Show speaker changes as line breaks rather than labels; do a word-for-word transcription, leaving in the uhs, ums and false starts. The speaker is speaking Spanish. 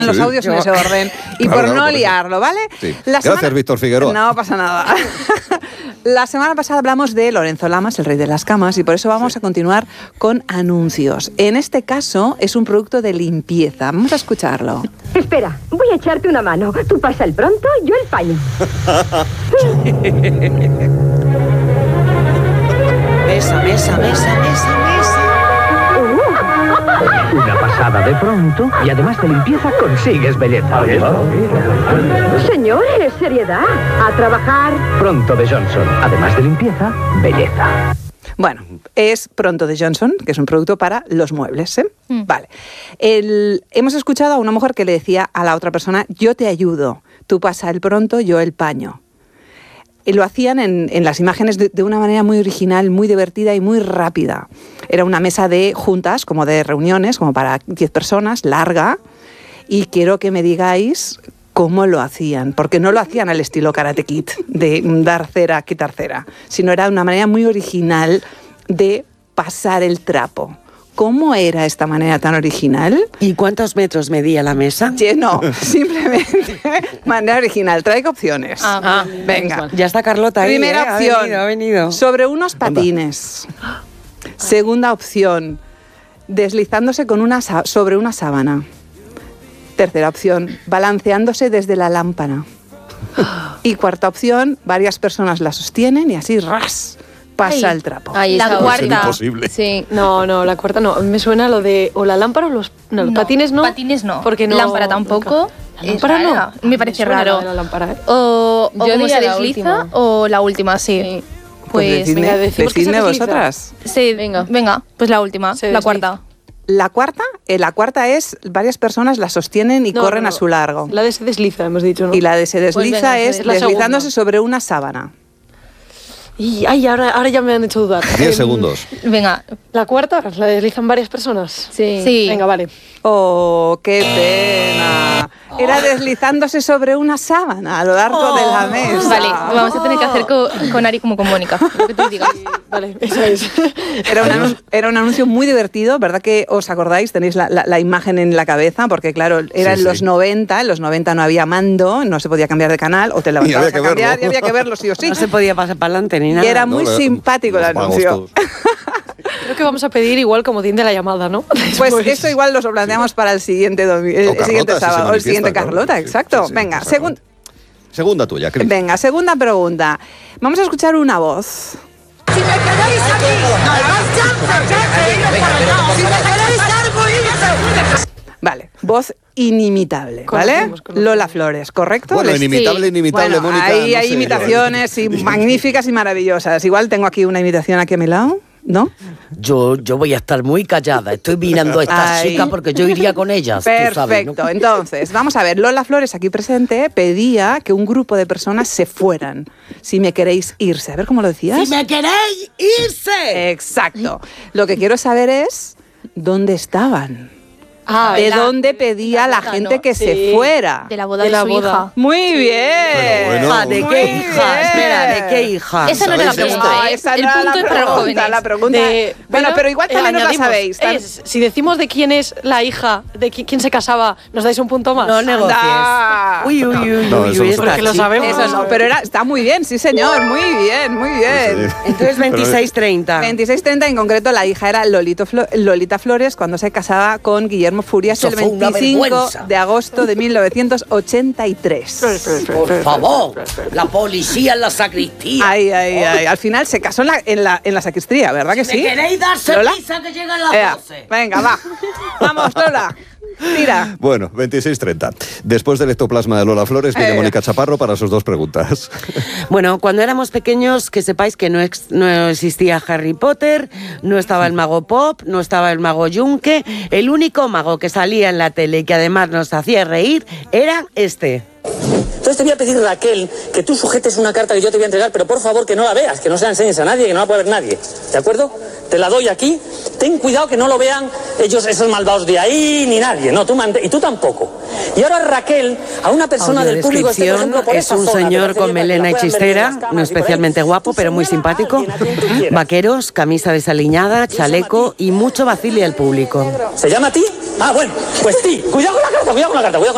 los
sí.
audios en ese orden. Y
Claro,
por
claro,
no
por
liarlo, ¿vale?
Sí.
La
Gracias,
semana...
Víctor Figueroa.
No pasa nada. La semana pasada hablamos de Lorenzo Lamas, el rey de las camas, y por eso vamos
Sí.
a continuar con anuncios. En este caso es un producto de limpieza. Vamos a escucharlo.
Espera, voy a echarte una mano. Tú pasa el pronto, yo el paño.
Mesa, mesa, mesa, mesa, mesa.
Una pasada de pronto y además de limpieza consigues belleza.
Señores, seriedad. A trabajar.
Pronto de Johnson, además de limpieza, belleza.
Bueno, es Pronto de Johnson, que es un producto para los muebles, ¿eh? Mm. Vale. El, hemos escuchado a una mujer que le decía a la otra persona, yo te ayudo, tú pasa el pronto, yo el paño. Y lo hacían en, en las imágenes de, de una manera muy original, muy divertida y muy rápida. Era una mesa de juntas, como de reuniones, como para diez personas, larga, y quiero que me digáis cómo lo hacían, porque no lo hacían al estilo Karate Kid, de dar cera, quitar cera, sino era una manera muy original de pasar el trapo. ¿Cómo era esta manera tan original?
¿Y cuántos metros medía la mesa?
No, simplemente manera original. Traigo opciones.
Ah, ah,
venga.
Ya está Carlota ahí.
Primera
¿eh?
opción,
Ha venido, ha venido.
sobre unos patines. Anda. Segunda opción, deslizándose con una sobre una sábana. Tercera opción, balanceándose desde la lámpara. Y cuarta opción, varias personas la sostienen y así ras. Pasa
Ay,
el trapo.
Ay, la cuarta.
Es imposible.
Sí.
No, no, la cuarta no. Me suena lo de o la lámpara o los, no, los
No,
patines no.
Patines no.
Porque no.
Lámpara tampoco.
La lámpara
Es
no.
rara. Me parece
Me suena
raro.
lo de la lámpara, ¿eh?
O, o
Yo
como
diría
se
la
desliza
última.
o la última, sí.
Sí.
Pues
Pues,
decidme,
venga, decimos que
decidme
se desliza.
vosotras.
sí, venga. Venga, pues la última,
Se
la
desliza.
cuarta.
La cuarta, eh, la cuarta es varias personas la sostienen y
No,
corren
no,
a su largo.
La de se desliza, hemos dicho, ¿no?
Y la de se desliza
venga, se
es
desliza. La
deslizándose
segunda.
sobre una sábana.
Y, ay, ahora, ahora ya me han hecho dudar.
Diez
Em,
segundos.
Venga,
La cuarta, la deslizan varias personas.
Sí.
sí.
Venga, vale.
¡Oh, qué pena! Era deslizándose sobre una sábana a lo largo de la mesa.
Vale, vamos a tener que hacer con, con Ari como con Mónica, lo que tú digas.
Vale, eso es.
Era un, anun- era un anuncio muy divertido, ¿verdad que os acordáis? Tenéis la, la- la imagen en la cabeza, porque claro, era
Sí,
en los
sí.
noventa, en los noventa no había mando, no se podía cambiar de canal, o te levantabas
había que
a cambiar
verlo.
y había que verlo sí o sí.
No se podía pasar para adelante ni nada.
Y era muy
No,
simpático el
los pagos
anuncio.
todos.
Creo que vamos a pedir igual como de la llamada, ¿no?
Pues
Después.
esto igual lo planteamos para el siguiente, domi- el,
O
el
Carlota,
siguiente
si se
sábado, o el siguiente
manifiesta,
Carlota,
claro.
exacto.
Sí, sí,
Venga,
exactamente.
segun-
Segunda tuya, Cris.
venga, segunda pregunta. Vamos a escuchar una voz.
Si me queréis aquí, no más chances, ya que ir para allá. Si me queréis algo, irse.
Vale, voz inimitable, ¿vale?
Conocemos, conocemos.
Lola Flores, ¿correcto?
Bueno,
Les-
inimitable, inimitable,
Bueno,
Mónica.
ahí
no
hay
sé.
imitaciones y magníficas y maravillosas. Igual tengo aquí una imitación aquí a mi lado, ¿no?
Yo, yo voy a estar muy callada. Estoy mirando a estas
Ay.
chicas porque yo iría con ellas. tú sabes, ¿no?
Perfecto. Entonces, vamos a ver. Lola Flores, aquí presente, pedía que un grupo de personas se fueran. Si me queréis irse. A ver cómo lo decías.
¡Si me queréis irse!
Exacto. Lo que quiero saber es dónde estaban.
Ah,
¿De
la-
dónde pedía la
boda,
gente
¿no?
que se
Sí.
fuera?
De la boda
De
de,
la
su
boda.
hija.
Muy bien.
Pero bueno.
Hija, ¿de
Muy
qué hija?
bien.
Espera, ¿de qué hija?
Esa no era la
¿Sabéis
pregunta,
No,
¿eh?
esa
El
no era
punto
la
es para los
pregunta,
jóvenes.
la pregunta.
De-
bueno, pero igual
eh,
también no la
añadimos,
sabéis. tan-
es, si decimos de quién es la hija, de qui- quién se casaba, ¿nos dais un punto más?
No negocies.
Anda.
Uy, uy, uy,
No,
uy,
eso
uy,
no
esta
Porque lo
chica.
sabemos.
Eso no, pero era, está muy bien, sí señor, muy bien, muy bien.
Sí.
Entonces veintiséis treinta.
veintiséis treinta, en concreto la hija era Lolito Flo- Lolita Flores cuando se casaba con Guillermo Furias
Eso
el
fue una
veinticinco
vergüenza.
de agosto de mil novecientos ochenta y tres.
Por favor, la policía en la sacristía.
Ay, ay, ay. Al final se casó en la, en la, en la sacristía, ¿verdad que
¿Me
sí?
queréis darse
¿Lola?
prisa que llegan las
Ea,
doce?
venga, va. Vamos, Lola. Tira.
Bueno, veintiséis treinta. Después del ectoplasma de Lola Flores, viene
Eh.
Mónica Chaparro para sus dos preguntas.
Bueno, cuando éramos pequeños, que sepáis que no, ex- no existía Harry Potter, no estaba el mago Pop, no estaba el mago Yunque. El único mago que salía en la tele y que además nos hacía reír era este.
Entonces te voy a pedir, Raquel, que tú sujetes una carta que yo te voy a entregar, pero por favor que no la veas, que no se la enseñes a nadie, que no la pueda ver nadie. ¿De acuerdo? Te la doy aquí. Ten cuidado que no lo vean ellos, esos malvados de ahí, ni nadie. No, tú mante- y tú tampoco. Y ahora, Raquel, a una persona del público... este, por
Audiodescripción,
ejemplo, por
es
esta
un
zona, ¿te
señor
parece
con
bien? Para que
melena
la
y
puedan ver
chistera,
desde las
no
cámaras y por ahí.
especialmente guapo,
Tú
pero muy
señala a
simpático.
alguien, a quien tú quieras.
Vaqueros, camisa desaliñada, chaleco y mucho vacile al público.
¿Se llama a ti? Ah, bueno, pues ti. Cuidado con la carta, cuidado con la carta, cuidado con